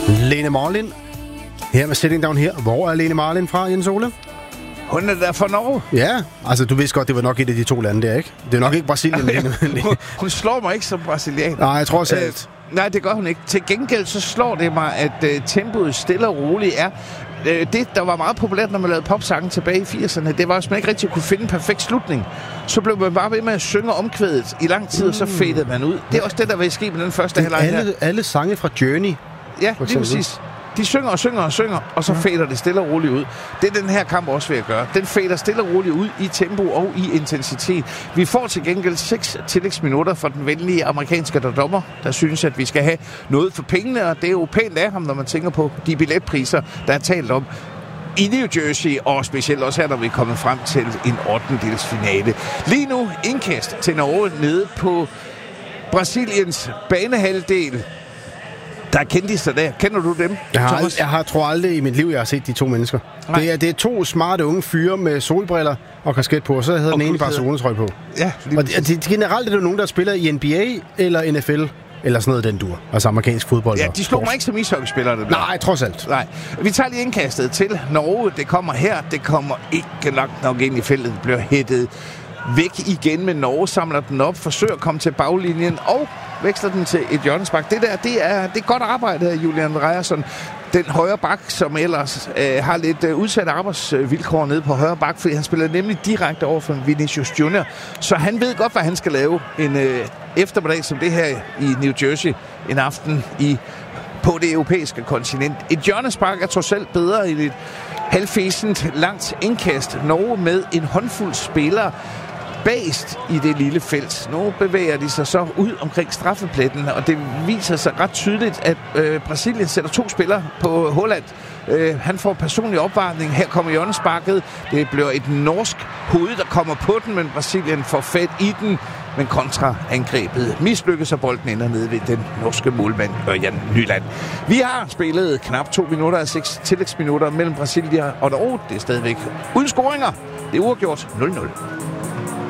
Lene Marlin. Her med Sitting Down Here. Hvor er Lene Marlin fra, Jens Ole? Hun er der fra Norge. Ja, altså du vidste godt, det var nok et af de to lande der, ikke? Det er nok ikke Brasilien. Hun slår mig ikke som brasilianer. Nej, jeg tror selv. Nej, det gør hun ikke. Til gengæld så slår det mig, at tempoet stille og roligt er. Det, der var meget populært, når man lavede popsangen tilbage i 80'erne, det var, at man ikke rigtig kunne finde en perfekt slutning. Så blev man bare ved med at synge omkvædet i lang tid, og så fadede man ud. Det er også det, der var ske med den første halvleg her. Alle sange fra Journey. Ja, lige præcis. De synger og synger og synger, og så fader det stille og roligt ud. Det er den her kamp også ved at gøre. Den fader stille og roligt ud i tempo og i intensitet. Vi får til gengæld 6 tillægsminutter fra den venlige amerikanske dommer, der synes, at vi skal have noget for pengene, og det er jo pænt af ham, når man tænker på de billetpriser, der er talt om i New Jersey, og specielt også her, når vi er kommet frem til en 8-delsfinale. Lige nu indkast til Norge nede på Brasiliens banehalvdel. Der er kendiser der. Kender du dem, Jeg tror aldrig i mit liv, jeg har set de to mennesker. Det er to smarte unge fyre med solbriller og kasket på, og så hedder den ene Barcelona-trøje på. Ja, og generelt er det nogen, der spiller i NBA eller NFL, eller sådan noget den dur. Altså amerikansk fodbold. Ja, de slog mig ikke som ishockeyspillere. Nej, trods alt. Nej. Vi tager lige indkastet til Norge. Det kommer her. Det kommer ikke langt nok ind i feltet. Det bliver hættet væk igen, men Norge samler den op, forsøger at komme til baglinjen og veksler den til et hjørnespark. Det er godt arbejde af Julian Ryerson. Den højre bak, som ellers har lidt udsatte arbejdsvilkår nede på højre bak, fordi han spiller nemlig direkte over for Vinicius Junior. Så han ved godt, hvad han skal lave en eftermiddag som det her i New Jersey en aften på det europæiske kontinent. Et hjørnespark er trods alt bedre end et halvfæsent langt indkast. Norge med en håndfuld spillere bagest i det lille felt. Nu bevæger de sig så ud omkring straffepletten, og det viser sig ret tydeligt, at Brasilien sætter 2 spillere på Holland. Han får personlig opvarmning. Her kommer hjørnesparket. Det bliver et norsk hoved, der kommer på den, men Brasilien får fat i den. Men kontraangrebet mislykkes, og bolden ender nede ved den norske målmand Ørjan Nyland. Vi har spillet knap 2 minutter af 6 tillægsminutter mellem Brasilien og Norge. Det er stadigvæk uden scoringer. Det er uafgjort 0-0.